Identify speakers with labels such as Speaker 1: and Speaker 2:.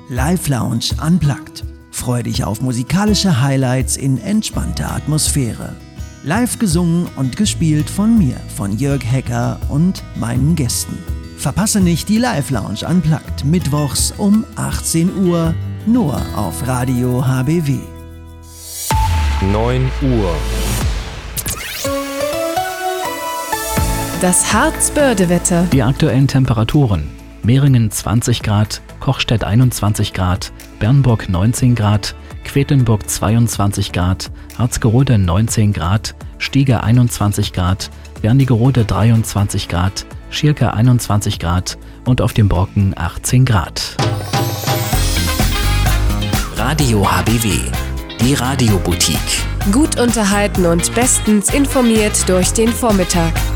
Speaker 1: Live Lounge Unplugged. Freu dich auf musikalische Highlights in entspannter Atmosphäre. Live gesungen und gespielt von mir, von Jörg Hecker und meinen Gästen. Verpasse nicht die Live Lounge Unplugged mittwochs um 18 Uhr, nur auf Radio HBW.
Speaker 2: 9 Uhr.
Speaker 3: Das Harzbörde-Wetter.
Speaker 4: Die aktuellen Temperaturen: Meringen 20 Grad, Kochstedt 21 Grad, Bernburg 19 Grad, Quedlinburg 22 Grad, Harzgerode 19 Grad, Stiege 21 Grad, Wernigerode 23 Grad, Schierke 21 Grad und auf dem Brocken 18 Grad.
Speaker 5: Radio HBW, die Radioboutique.
Speaker 3: Gut unterhalten und bestens informiert durch den Vormittag.